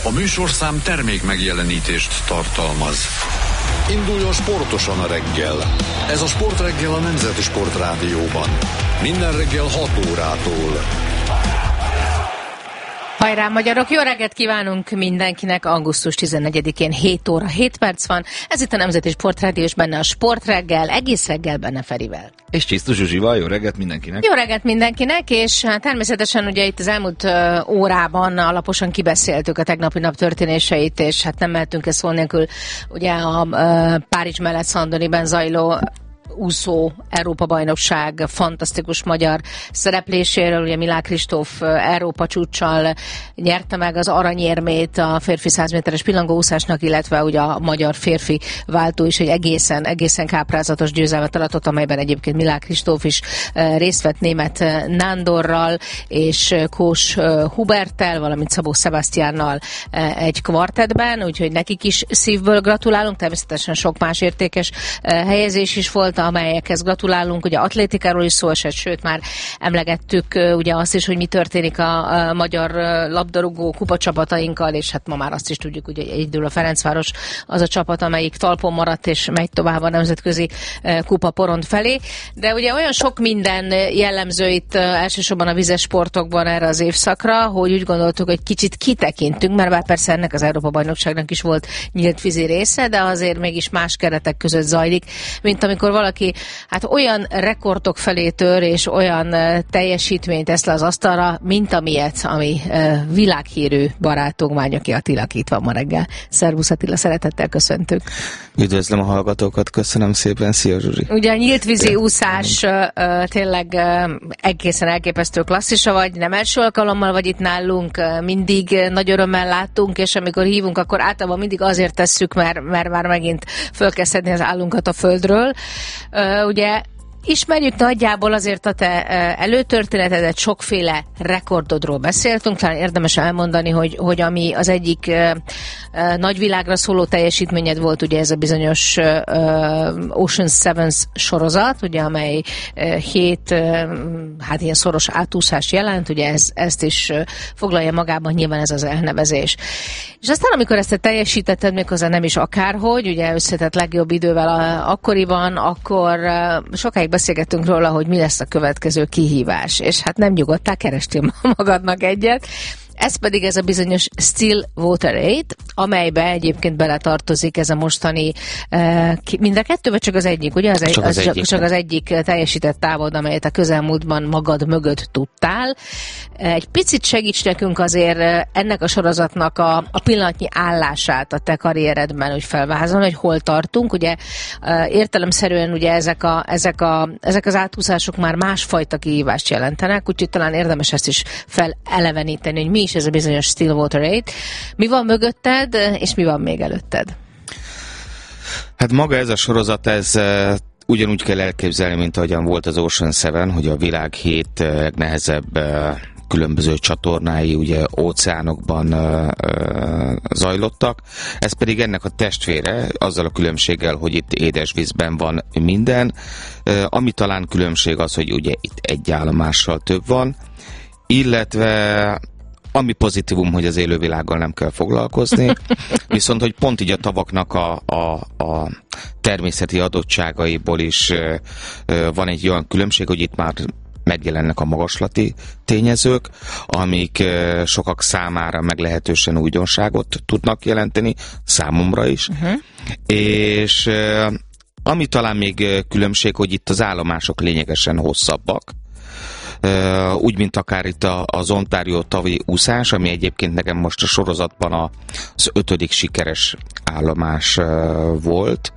A műsorszám termék megjelenítést tartalmaz. Induljon sportosan a reggel. Ez a Sportreggel a Nemzeti Sportrádióban. Minden reggel 6 órától. Hajrá magyarok! Jó reggelt kívánunk mindenkinek! Augusztus 14-én 7 óra 7 perc van. Ez itt a Nemzeti Sportrádió, és benne a Sportreggel, egész reggel benne Ferivel. És Csisztus Zsuzsival, jó reggelt mindenkinek! Jó reggelt mindenkinek, és természetesen ugye itt az elmúlt órában alaposan kibeszéltük a tegnapi nap történéseit, és hát nem mehetünk ezt szó nélkül ugye a Párizs mellett Szandoniben zajló úszó Európa-bajnokság fantasztikus magyar szerepléséről. Ugye Milák Kristóf Európa csúccsal nyerte meg az aranyérmét a férfi 100 méteres pillangóúszásnak, illetve ugye a magyar férfi váltó is egy egészen káprázatos győzelmet aratott, amelyben egyébként Milák Kristóf is részt vett német Nándorral és Kós Huberttel, valamint Szabó Sebastiánnal egy kvartettben, úgyhogy nekik is szívből gratulálunk. Természetesen sok más értékes helyezés is volt, amelyekhez gratulálunk. Ugye atlétikáról is szó esett, sőt már emlegettük ugye azt is, hogy mi történik a magyar labdarúgó kupacsapatainkkal, és hát ma már azt is tudjuk, hogy egyedül a Ferencváros az a csapat, amelyik talpon maradt és megy tovább a nemzetközi kupa porond felé. De ugye olyan sok minden jellemző itt elsősorban a vizes sportokban erre az évszakra, hogy úgy gondoltuk, hogy kicsit kitekintünk, mert bár persze ennek az Európa-bajnokságnak is volt nyílt vízi része, de azért mégis más keretek között zajlik, mint amikor valaki hát olyan rekordok felé tör, és olyan teljesítményt tesz le az asztalra, mint amilyet, ami világhírű barátunk Mányoki Attilák itt van ma reggel. Szervusz Attila, szeretettel köszöntük. Üdvözlöm a hallgatókat, köszönöm szépen, szia Zsuzsi. Ugye a nyílt vízi úszás tényleg egészen elképesztő klasszisa vagy, nem első alkalommal vagy itt nálunk, mindig nagy örömmel látunk, és amikor hívunk, akkor általában mindig azért tesszük, mert már megint föl kell szedni az állunkat a földről. Ugye ismerjük nagyjából azért a te előtörténetedet, sokféle rekordodról beszéltünk, talán érdemes elmondani, hogy ami az egyik nagyvilágra szóló teljesítményed volt, ugye ez a bizonyos Ocean's 7 sorozat, ugye, amely 7 hát ilyen szoros átúszás jelent, ugye ezt is foglalja magában nyilván ez az elnevezés. És aztán, amikor ezt te teljesítetted, méghozzá nem is akárhogy, ugye összetett legjobb idővel akkoriban, akkor sokáig beszélgettünk róla, hogy mi lesz a következő kihívás, és hát nem nyugodtál, kerestél magadnak egyet. Ez pedig ez a bizonyos Stillwater 8, amelybe egyébként beletartozik ez a mostani, mind a kettő, vagy csak az egyik, ugye? Csak az egyik teljesített távod, amelyet a közelmúltban magad mögött tudtál. Egy picit segíts nekünk azért ennek a sorozatnak a pillanatnyi állását a te karrieredben, hogy felvázolni, hogy hol tartunk. Ugye értelemszerűen ugye ezek az átúszások már másfajta kihívást jelentenek, úgyhogy talán érdemes ezt is feleleveníteni, hogy mi is ez a bizonyos Stillwater 8. Mi van mögötted, és mi van még előtted? Hát maga ez a sorozat, ez ugyanúgy kell elképzelni, mint ahogyan volt az Ocean 7, hogy a világ 7 legnehezebb különböző csatornái ugye óceánokban zajlottak. Ez pedig ennek a testvére, azzal a különbséggel, hogy itt édesvízben van minden. Ami talán különbség az, hogy ugye itt egy állomással több van, illetve ami pozitívum, hogy az élővilággal nem kell foglalkozni, viszont hogy pont így a tavaknak a természeti adottságaiból is van egy olyan különbség, hogy itt már megjelennek a magaslati tényezők, amik sokak számára meglehetősen újdonságot tudnak jelenteni, számomra is. És ami talán még különbség, hogy itt az állomások lényegesen hosszabbak, úgy, mint akár itt az Ontario tavi úszás, ami egyébként nekem most a sorozatban az 5. sikeres állomás volt.